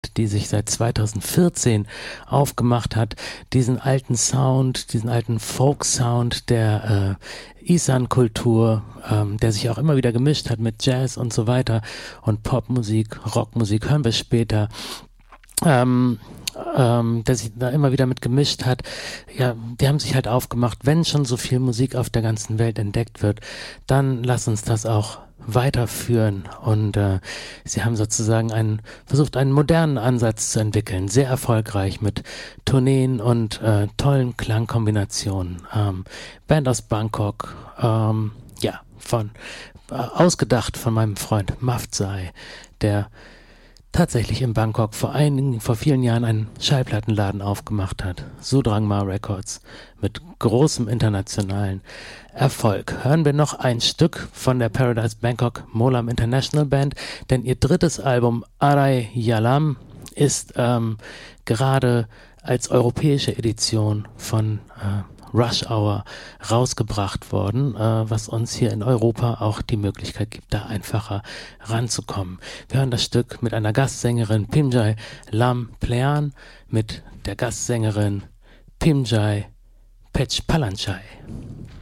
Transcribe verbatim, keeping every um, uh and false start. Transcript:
die sich seit zweitausendvierzehn aufgemacht hat, diesen alten Sound, diesen alten Folk-Sound der äh, Isan-Kultur, ähm, der sich auch immer wieder gemischt hat mit Jazz und so weiter und Popmusik, Rockmusik, hören wir später. Ähm, ähm, der sich da immer wieder mit gemischt hat. Ja, die haben sich halt aufgemacht, wenn schon so viel Musik auf der ganzen Welt entdeckt wird, dann lass uns das auch weiterführen. Und äh, sie haben sozusagen einen, versucht, einen modernen Ansatz zu entwickeln, sehr erfolgreich mit Tourneen und äh, tollen Klangkombinationen. Ähm, Band aus Bangkok, ähm, ja, von äh, ausgedacht von meinem Freund Mafzai, der tatsächlich in Bangkok vor einigen, vor vielen Jahren einen Schallplattenladen aufgemacht hat. Sudrangma Records mit großem internationalen Erfolg. Hören wir noch ein Stück von der Paradise Bangkok Molam International Band, denn ihr drittes Album Arai Yalam ist ähm, gerade als europäische Edition von äh, Rush Hour rausgebracht worden, äh, was uns hier in Europa auch die Möglichkeit gibt, da einfacher ranzukommen. Wir hören das Stück mit einer Gastsängerin Pimjai Lam Plean, mit der Gastsängerin Pimjai Pech Palanchai.